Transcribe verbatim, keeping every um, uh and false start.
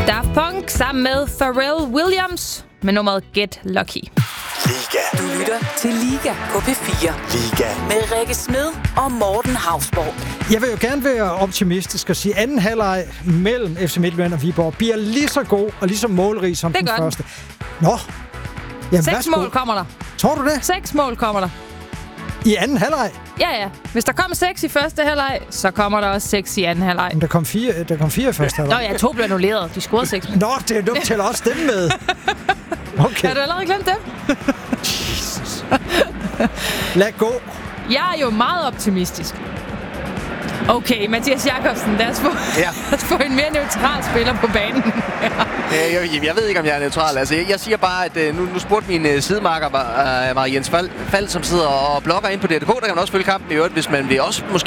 Daft Punk sammen med Pharrell Williams med nummeret Get Lucky. Liga. Du lytter til Liga på P fire. Liga. Med Rikke Smed og Morten Hausborg. Jeg vil jo gerne være optimistisk og sige, at anden halvleg mellem F C Midtjylland og Viborg bliver lige så god og lige så målrig som det den den. første. Nå. Jamen, Seks værsgo. mål kommer der. Tror du det? Seks mål kommer der. I anden halvleg? Ja, ja. Hvis der kommer seks i første halvleg, så kommer der også seks i anden halvleg. Men der kom fire, der kom fire i første halvleg. Nå ja, to blev annulleret. De scorede seks. Nå, det er dumt til også dem med. Okay. Har du allerede glemt dem? Jesus. Lad gå. Jeg er jo meget optimistisk. Okay, Mathias Jakobsen, lad os få, Ja. lad os få en mere neutral spiller på banen. Øh, jeg, jeg ved ikke, om jeg er neutral. Altså, jeg, jeg siger bare, at øh, nu, nu spurgte min øh, sidemarker, uh, Marie Jens Fald, Fald, som sidder og blogger ind på D R K. Der kan man også følge kampen i øvrigt, hvis man vil også måske